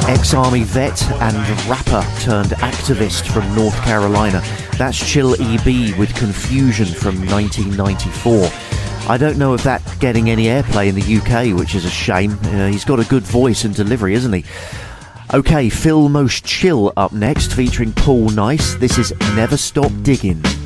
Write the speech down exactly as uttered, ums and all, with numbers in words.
Ex-army vet and rapper turned activist from North Carolina. That's Chill E B with Confusion from nineteen ninety-four. I don't know if that's getting any airplay in the U K, which is a shame. Uh, he's got a good voice and delivery, isn't he? Okay, Phil Most Chill up next, featuring Paul Nice. This is Never Stop Digging.